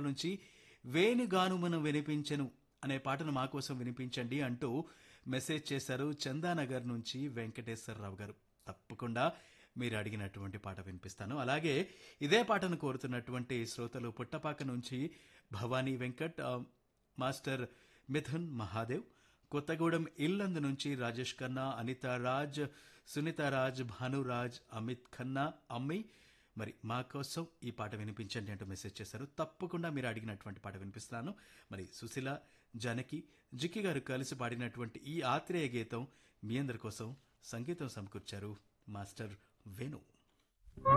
నుంచి వేణుగానుమను వినిపించెను అనే పాటను మా కోసం వినిపించండి అంటూ మెసేజ్ చేశారు చందానగర్ నుంచి వెంకటేశ్వరరావు గారు. తప్పకుండా మీరు అడిగినటువంటి పాట వినిపిస్తాను. అలాగే ఇదే పాటను కోరుతున్నటువంటి శ్రోతలు పుట్టపాక నుంచి భవానీ వెంకట్, మాస్టర్ మిథున్ మహాదేవ్, కొత్తగూడెం ఇల్లందు నుంచి రాజేష్ ఖన్నా, అనితారాజ్, సునీతారాజ్, భానురాజ్, అమిత్ ఖన్నా, అమ్మి మరి మా కోసం ఈ పాట వినిపించండి అంటూ మెసేజ్ చేశారు. తప్పకుండా మీరు అడిగినటువంటి పాట వినిపిస్తాను. మరి సుశీల, జానకి, జిక్కి గారు కలిసి పాడినటువంటి ఈ ఆత్రేయ గీతం మీ అందరి కోసం సంగీతం సమకూర్చారు మాస్టర్ వేణు.